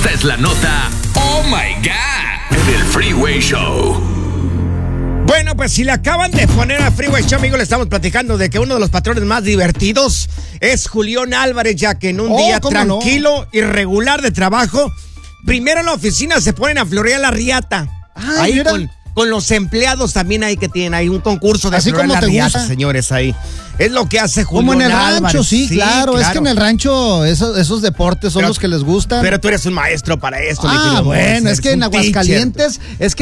Esta es la nota Oh My God en el Freeway Show. Bueno, pues si le acaban de poner a Freeway Show, amigo, le estamos platicando de que uno de los patrones más divertidos es Julián Álvarez, ya que en un día tranquilo y regular de trabajo, primero en la oficina se ponen a florear la riata. Ahí con los empleados también hay que tienen ahí un concurso de florear la riata, señores, ahí. Es lo que hace Julián Como en el Álvarez. rancho, sí, claro. Es que en el rancho esos deportes son los que les gustan. Pero tú eres un maestro para esto. Bueno, es que en Aguascalientes,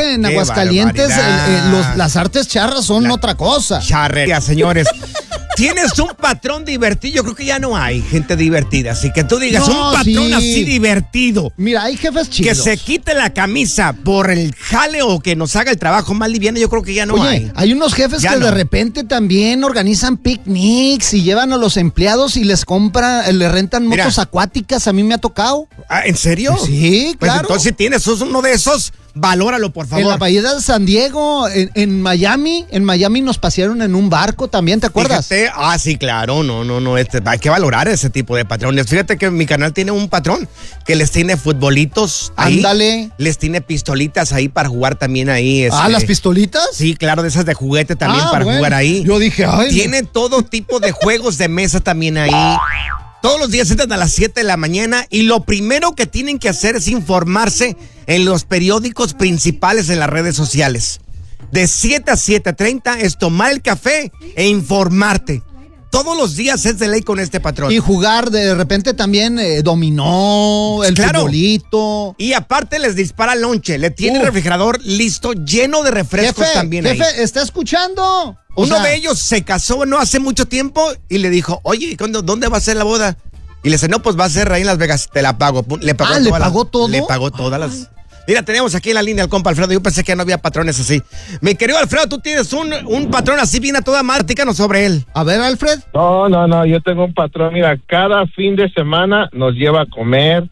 las artes charras son otra cosa. Charrería, señores. Tienes un patrón divertido. Yo creo que ya no hay gente divertida. Así que tú digas, un patrón así divertido. Mira, hay jefes chidos. Que se quite la camisa por el jale o que nos haga el trabajo más liviano. Yo creo que ya no hay. Hay unos jefes que de repente también organizan picnics y llevan a los empleados y les rentan motos acuáticas. A mí me ha tocado. ¿En serio? Sí, pues claro. Entonces, si tienes uno de esos, valóralo, por favor. En la bahía de San Diego, en Miami nos pasearon en un barco también, ¿te acuerdas? Fíjate, sí, claro, no, hay que valorar ese tipo de patrones. Fíjate que mi canal tiene un patrón que les tiene futbolitos ahí. Ándale. Les tiene pistolitas ahí para jugar también ahí. ¿Las pistolitas? Sí, claro, de esas de juguete también para jugar ahí. Yo dije, Tiene todo tipo de juegos de mesa también ahí. Todos los días entran a las 7 de la mañana y lo primero que tienen que hacer es informarse en los periódicos principales en las redes sociales. De 7 a 7:30 es tomar el café e informarte. Todos los días es de ley con este patrón. Y jugar de repente también dominó, el futbolito. Y aparte les dispara lonche. Le tiene el refrigerador listo, lleno de refrescos también ahí. Jefe, ¿está escuchando? Uno de ellos se casó no hace mucho tiempo y le dijo, oye, ¿dónde va a ser la boda? Y le dice, no, pues va a ser ahí en Las Vegas, te la pago. Le pagó ¿le pagó todo? Le pagó todas las... Mira, tenemos aquí en la línea al compa Alfredo. Yo pensé que no había patrones así. Mi querido Alfredo, tú tienes un patrón así bien a toda madre. Díganos sobre él. A ver, Alfred. No, yo tengo un patrón. Mira, cada fin de semana nos lleva a comer.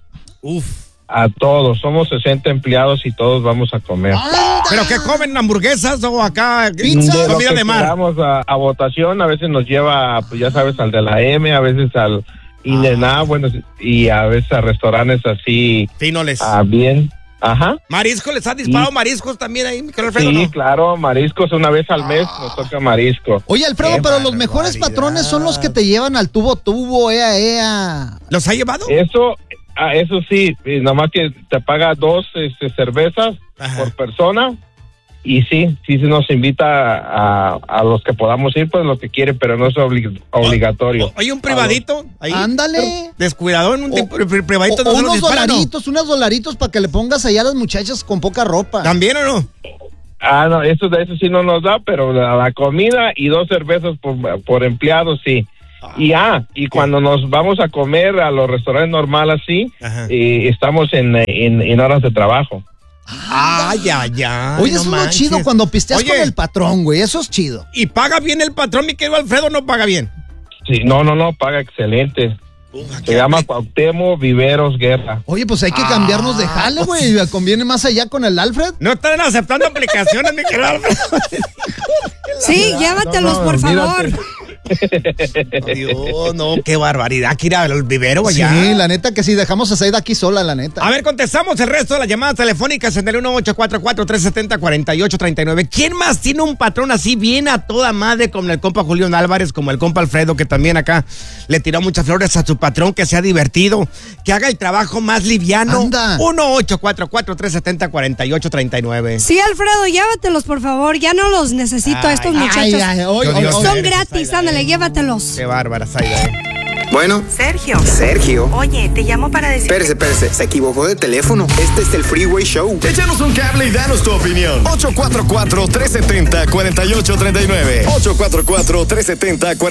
A todos. Somos 60 empleados y todos vamos a comer. ¡Anda! ¿Pero qué comen? ¿Hamburguesas o acá? ¿Pizza? Comida de mar. Vamos a votación. A veces nos lleva, pues ya sabes, al de la M, a veces al In-N-Out, bueno, y a veces a restaurantes así. Finoles. Bien. Ajá. ¿Marisco? ¿Les has disparado mariscos también ahí, mi querido Alfredo? Sí, ¿no? claro, mariscos una vez al mes nos toca marisco. Oye, Alfredo, pero los mejores patrones son los que te llevan al tubo, ¿Los ha llevado? Eso sí, nomás que te paga 2 cervezas por persona. Y sí nos invita a los que podamos ir, pues lo que quiere, pero no es obligatorio. Oye, un privadito ahí. Ándale. Descuidado en un privadito. O unos dolaritos para que le pongas allá a las muchachas con poca ropa. ¿También o no? No, eso sí no nos da, pero la comida y 2 cervezas por empleado, sí. Y cuando nos vamos a comer a los restaurantes normales así, estamos en horas de trabajo. Ya. Oye, eso es lo chido cuando pisteas con el patrón, güey. Eso es chido. ¿Y paga bien el patrón, mi querido Alfredo, o no paga bien? Sí, no, paga excelente. Se llama Cuauhtémoc Viveros Guerra. Oye, pues hay que cambiarnos de jale, güey. Conviene más allá con el Alfred. No están aceptando aplicaciones, mi querido Alfredo. Sí, llévatelos, por favor. Dios, no, qué barbaridad. Que ir al vivero allá. Sí, la neta que sí, dejamos a Zaida aquí sola, la neta. A ver, contestamos el resto de las llamadas telefónicas en el 1844-370-4839. ¿Quién más tiene un patrón así bien a toda madre como el compa Julián Álvarez, como el compa Alfredo, que también acá le tiró muchas flores a su patrón, que sea divertido, que haga el trabajo más liviano? Anda. 1844-370-4839. Sí, Alfredo, llévatelos, por favor. Ya no los necesito a estos muchachos. Son gratis, ándale, llévatelos. Qué bárbara, Zaida. Bueno. Sergio. Oye, te llamo para decir... Espérese, se equivocó de teléfono. Este es el Freeway Show. Échanos un cable y danos tu opinión. 844-370-4839. 844-370-4839.